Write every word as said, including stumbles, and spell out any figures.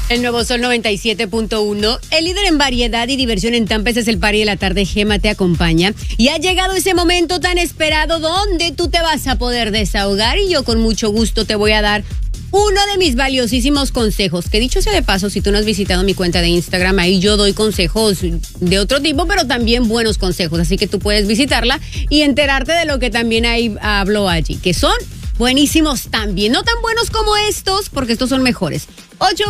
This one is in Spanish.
El nuevo Sol noventa y siete punto uno, el líder en variedad y diversión en Tampa, es el Party de la Tarde. Gema te acompaña y ha llegado ese momento tan esperado donde tú te vas a poder desahogar y yo con mucho gusto te voy a dar uno de mis valiosísimos consejos, que dicho sea de paso, si tú no has visitado mi cuenta de Instagram, ahí yo doy consejos de otro tipo, pero también buenos consejos, así que tú puedes visitarla y enterarte de lo que también ahí hablo allí, que son buenísimos también, no tan buenos como estos, porque estos son mejores. Ocho